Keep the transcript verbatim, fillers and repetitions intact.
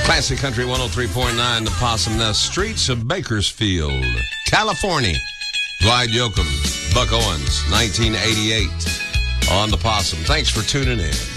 Classic Country one oh three point nine, the Possum Nest, streets of Bakersfield, California. Clyde Yoakam, Buck Owens, nineteen eighty-eight on the Possum. Thanks for tuning in.